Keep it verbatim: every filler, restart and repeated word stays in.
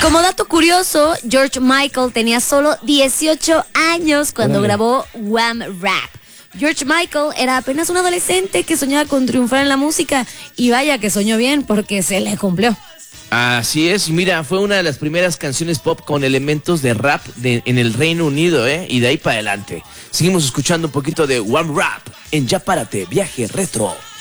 Como dato curioso, George Michael tenía solo dieciocho años cuando Órale. grabó Wham Rap. George Michael era apenas un adolescente que soñaba con triunfar en la música y vaya que soñó bien porque se le cumplió. Así es, mira, fue una de las primeras canciones pop con elementos de rap de, en el Reino Unido, ¿eh? Y de ahí para adelante. Seguimos escuchando un poquito de One Rap en Ya Párate, Viaje Retro.